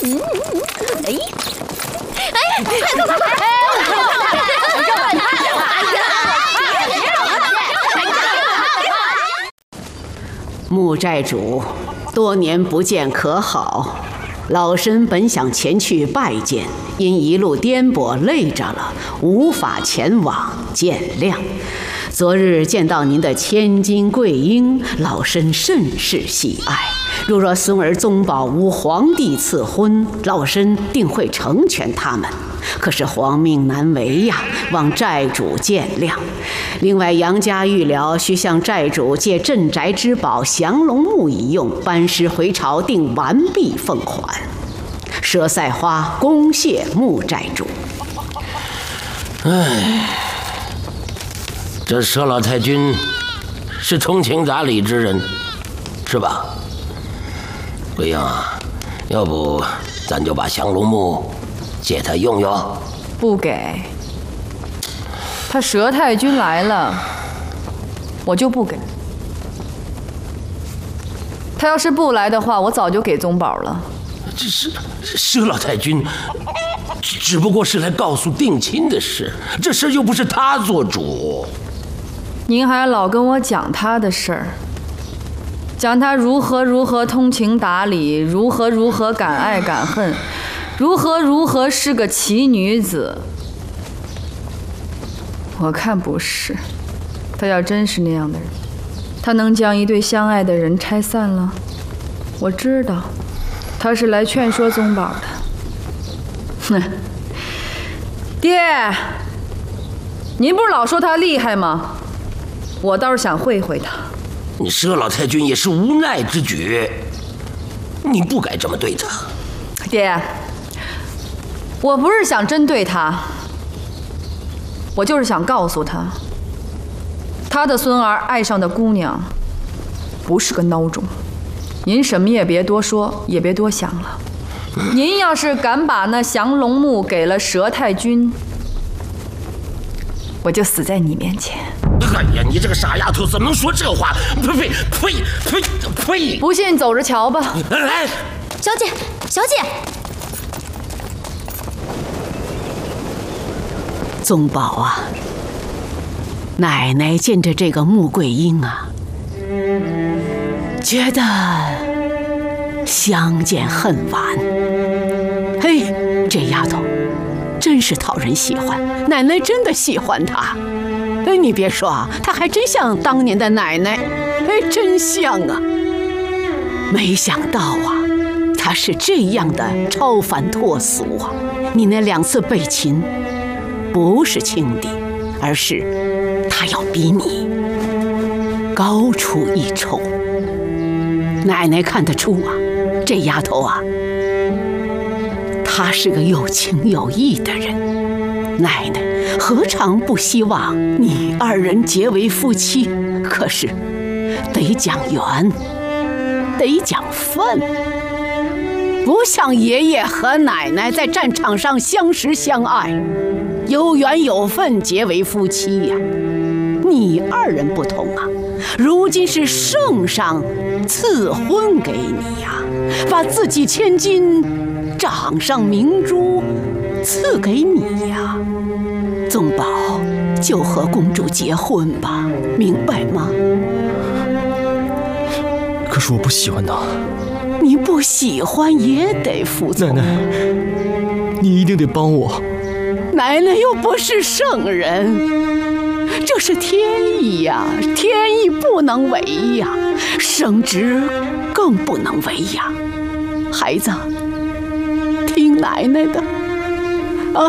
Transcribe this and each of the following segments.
穆寨主，多年不见可好？老身本想前去拜见，因一路颠簸累着了，无法前往，见谅。昨日见到您的千金贵婴，老身甚是喜爱。若孙儿宗保无皇帝赐婚，老身定会成全他们。可是皇命难违呀，望寨主见谅。另外，杨家预料需向寨主借镇宅之宝降龙木一用，班师回朝定完毕奉还。佘赛花恭谢穆寨主。 这佘老太君是通情达理之人，是吧？贵英啊，要不咱就把降龙木借他用用。 不给，他佘太君来了，我就不给。他要是不来的话，我早就给宗保了。 这是佘老太君，只不过是来告诉定亲的事，这事又不是他做主。 您还老跟我讲他的事儿，讲他如何通情达理，如何敢爱敢恨，如何是个奇女子。我看不是，他要真是那样的人，他能将一对相爱的人拆散了？我知道，他是来劝说宗保的。哼，爹，您不是老说他厉害吗？我倒是想会会他。 你佘老太君也是无奈之举，你不该这么对他。 爹，我不是想针对他，我就是想告诉他，他的孙儿爱上的姑娘不是个孬种。您什么也别多说，也别多想了。您要是敢把那降龙木给了佘太君，我就死在你面前。 哎呀，你这个傻丫头，怎么能说这话？呸！ 不信走着瞧吧。 哎， 小姐，小姐， 宗保啊，奶奶见着这个穆桂英啊，觉得相见恨晚。嘿，这丫头真是讨人喜欢，奶奶真的喜欢她。你别说啊，她还真像当年的奶奶，真像啊。没想到啊，她是这样的超凡脱俗啊！你那2次被擒，不是轻敌，而是她要比你高出一筹。奶奶看得出啊，这丫头啊，她是个有情有义的人。奶奶何尝不希望你2人结为夫妻？可是得讲缘，得讲分，不像爷爷和奶奶在战场上相识相爱，有缘有分结为夫妻呀。你2人不同啊，如今是圣上赐婚给你呀，把自己千金掌上明珠赐给你呀。宗保就和公主结婚吧，明白吗？ 可是我不喜欢他。 你不喜欢也得服从。 奶奶，你一定得帮我。 奶奶又不是圣人，这是天意呀，天意不能违呀，圣旨更不能违呀。孩子，听奶奶的啊！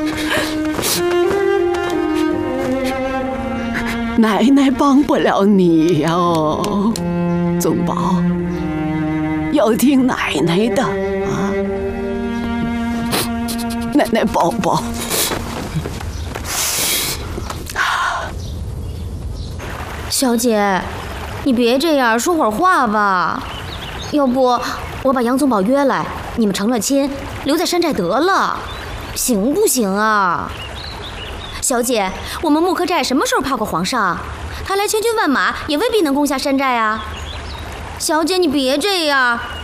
奶奶帮不了你哟，宗保，要听奶奶的啊！奶奶抱抱。 小姐，你别这样，说会儿话吧。要不我把杨宗保约来，你们成了亲，留在山寨得了，行不行啊？小姐，我们木柯寨什么时候怕过皇上？他来千军万马也未必能攻下山寨啊！小姐，你别这样，